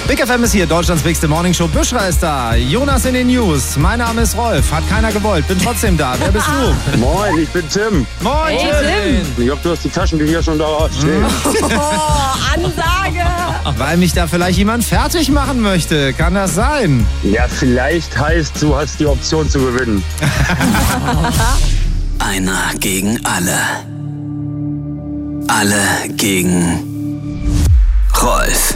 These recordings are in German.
Big FM ist hier, Deutschlands bigste Morningshow. Büschra ist da, Jonas in den News. Mein Name ist Rolf, hat keiner gewollt, bin trotzdem da. Wer bist du? Moin, ich bin Tim. Moin, Hey, Tim. Ich hoffe, du hast die Taschentücher schon da stehen. Oh, Ansage! Weil mich da vielleicht jemand fertig machen möchte. Kann das sein? Ja, vielleicht heißt, du hast die Option zu gewinnen. Einer gegen alle. Alle gegen Rolf.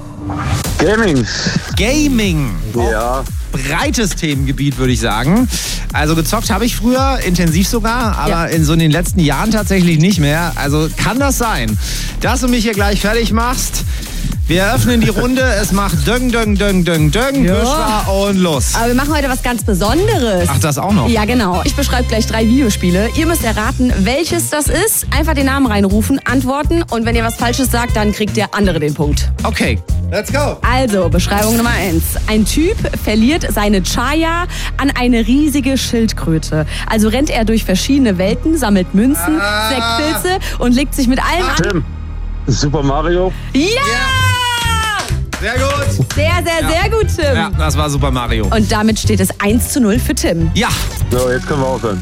Gaming. Gaming. Ja. Breites Themengebiet, würde ich sagen. Also gezockt habe ich früher, intensiv sogar, aber in den letzten Jahren tatsächlich nicht mehr. Also kann das sein, dass du mich hier gleich fertig machst? Wir eröffnen die Runde, es macht Döng, Döng, Döng, Döng, Döng, Büschra und los. Aber wir machen heute was ganz Besonderes. Ach, das auch noch? Ja, genau. Ich beschreibe gleich 3 Videospiele. Ihr müsst erraten, welches das ist. Einfach den Namen reinrufen, antworten. Und wenn ihr was Falsches sagt, dann kriegt der andere den Punkt. Okay, let's go. Also, Beschreibung Nummer 1. Ein Typ verliert seine Chaya an eine riesige Schildkröte. Also rennt er durch verschiedene Welten, sammelt Münzen, Sektpilze und legt sich mit allem an. Tim, Super Mario. Ja! Sehr gut. Sehr gut, Tim. Ja, das war Super Mario. Und damit steht es 1:0 für Tim. Ja, So, jetzt können wir aufhören.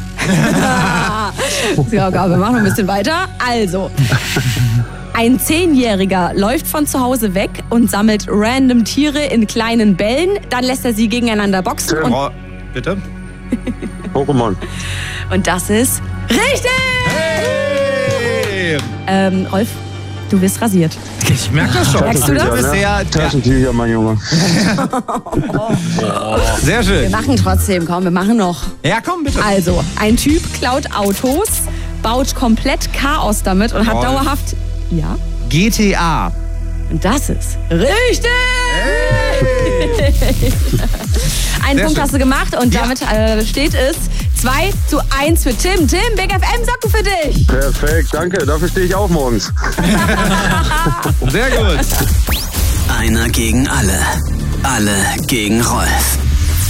Ja, wir machen noch ein bisschen weiter. Also, ein 10-Jähriger läuft von zu Hause weg und sammelt random Tiere in kleinen Bällen. Dann lässt er sie gegeneinander boxen. Tim. Bitte? Pokémon. Und das ist richtig! Hey. Rolf, du wirst rasiert. Ich merke das schon. Merkst du das? Du bist sehr, Taschentücher, mein Junge. sehr Wir schön. machen trotzdem, komm, wir machen noch. Ja, komm bitte. Also, ein Typ klaut Autos, baut komplett Chaos damit und hat Rolf. dauerhaft... Ja? GTA. Und das ist richtig! Einen Sehr Punkt schön. hast du gemacht und damit steht es 2:1 für Tim. Tim, Big FM Socken für dich. Perfekt, danke. Dafür stehe ich auf morgens. Sehr gut. Einer gegen alle. Alle gegen Rolf.